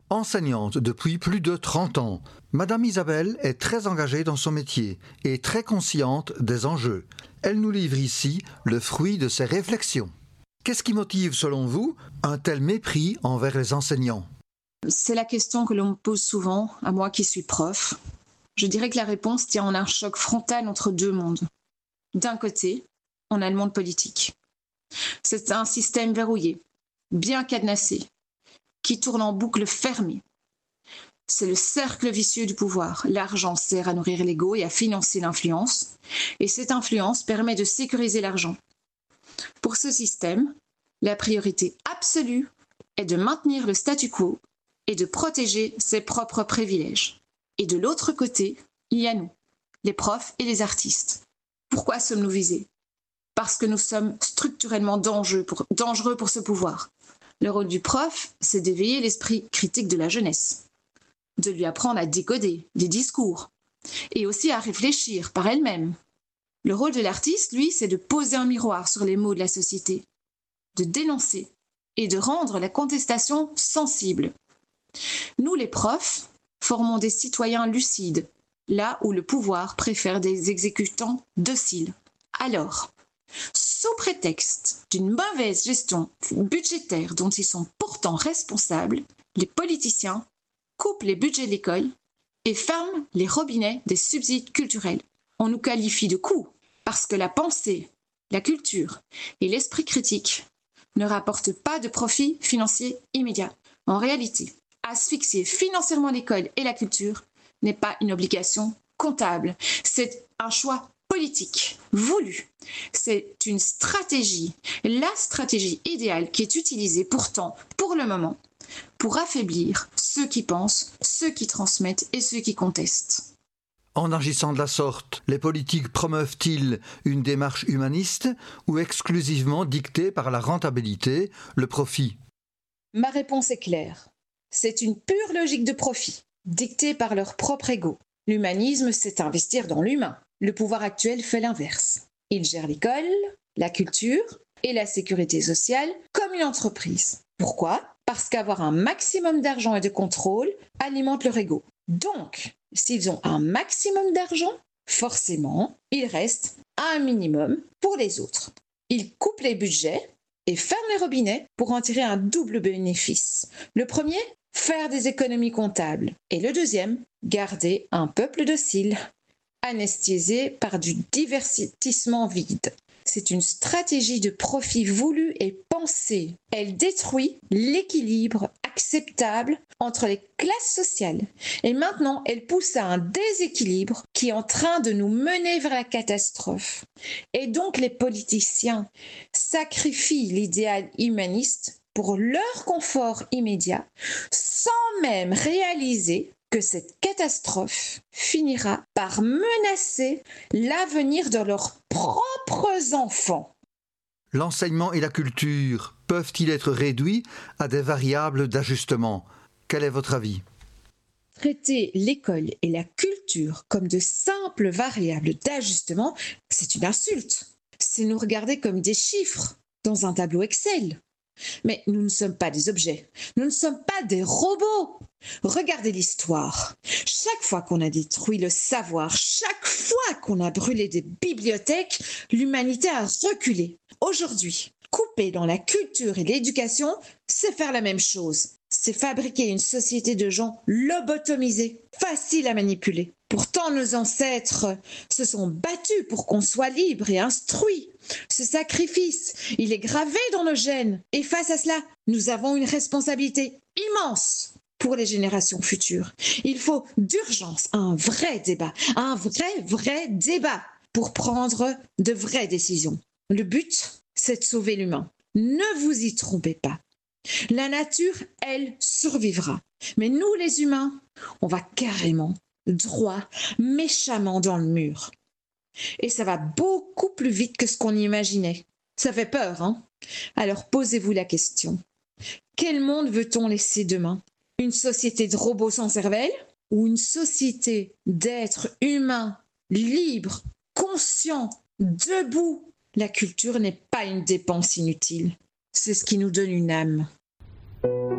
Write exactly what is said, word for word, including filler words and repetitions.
Enseignante depuis plus de trente ans, Madame Isabelle est très engagée dans son métier et très consciente des enjeux. Elle nous livre ici le fruit de ses réflexions. Qu'est-ce qui motive, selon vous, un tel mépris envers les enseignants ? C'est la question que l'on me pose souvent, à moi qui suis prof. Je dirais que la réponse tient en un choc frontal entre deux mondes. D'un côté, on a le monde politique. C'est un système verrouillé, bien cadenassé, qui tourne en boucle fermée. C'est le cercle vicieux du pouvoir. L'argent sert à nourrir l'ego et à financer l'influence, et cette influence permet de sécuriser l'argent. Pour ce système, la priorité absolue est de maintenir le statu quo et de protéger ses propres privilèges. Et de l'autre côté, il y a nous, les profs et les artistes. Pourquoi sommes-nous visés ? Parce que nous sommes structurellement dangereux pour, dangereux pour ce pouvoir. Le rôle du prof, c'est d'éveiller l'esprit critique de la jeunesse, de lui apprendre à décoder des discours et aussi à réfléchir par elle-même. Le rôle de l'artiste, lui, c'est de poser un miroir sur les maux de la société, de dénoncer et de rendre la contestation sensible. Nous, les profs, formons des citoyens lucides, là où le pouvoir préfère des exécutants dociles. Alors, sous prétexte d'une mauvaise gestion budgétaire dont ils sont pourtant responsables, les politiciens coupent les budgets de l'école et ferment les robinets des subsides culturels. On nous qualifie de coups parce que la pensée, la culture et l'esprit critique ne rapportent pas de profit financier immédiat. En réalité, asphyxier financièrement l'école et la culture n'est pas une obligation comptable, c'est un choix politique, voulu. C'est une stratégie, la stratégie idéale qui est utilisée pourtant, pour le moment, pour affaiblir ceux qui pensent, ceux qui transmettent et ceux qui contestent. En agissant de la sorte, les politiques promeuvent-ils une démarche humaniste ou exclusivement dictée par la rentabilité, le profit ? Ma réponse est claire. C'est une pure logique de profit, dictée par leur propre ego. L'humanisme, c'est investir dans l'humain. Le pouvoir actuel fait l'inverse. Il gère l'école, la culture et la sécurité sociale comme une entreprise. Pourquoi ? Parce qu'avoir un maximum d'argent et de contrôle alimente leur ego. Donc, s'ils ont un maximum d'argent, forcément, il reste un minimum pour les autres. Ils coupent les budgets et ferment les robinets pour en tirer un double bénéfice. Le premier, faire des économies comptables. Et le deuxième, garder un peuple docile, anesthésié par du divertissement vide. C'est une stratégie de profit voulue et pensée. Elle détruit l'équilibre acceptable entre les classes sociales. Et maintenant, elle pousse à un déséquilibre qui est en train de nous mener vers la catastrophe. Et donc, les politiciens sacrifient l'idéal humaniste pour leur confort immédiat, sans même réaliser que cette catastrophe finira par menacer l'avenir de leurs propres enfants. L'enseignement et la culture peuvent-ils être réduits à des variables d'ajustement ? Quel est votre avis ? Traiter l'école et la culture comme de simples variables d'ajustement, c'est une insulte. C'est nous regarder comme des chiffres dans un tableau Excel. Mais nous ne sommes pas des objets, nous ne sommes pas des robots. Regardez l'histoire. Chaque fois qu'on a détruit le savoir, chaque fois qu'on a brûlé des bibliothèques, l'humanité a reculé. Aujourd'hui, couper dans la culture et l'éducation, c'est faire la même chose. C'est fabriquer une société de gens lobotomisés, faciles à manipuler. Pourtant, nos ancêtres se sont battus pour qu'on soit libre et instruit. Ce sacrifice, il est gravé dans nos gènes. Et face à cela, nous avons une responsabilité immense pour les générations futures. Il faut d'urgence un vrai débat, un vrai, vrai débat pour prendre de vraies décisions. Le but, c'est de sauver l'humain. Ne vous y trompez pas. La nature, elle, survivra. Mais nous, les humains, on va carrément, droit, méchamment dans le mur. Et ça va beaucoup plus vite que ce qu'on imaginait. Ça fait peur, hein ? Alors posez-vous la question. Quel monde veut-on laisser demain ? Une société de robots sans cervelle ? Ou une société d'êtres humains, libres, conscients, debout ? La culture n'est pas une dépense inutile. C'est ce qui nous donne une âme.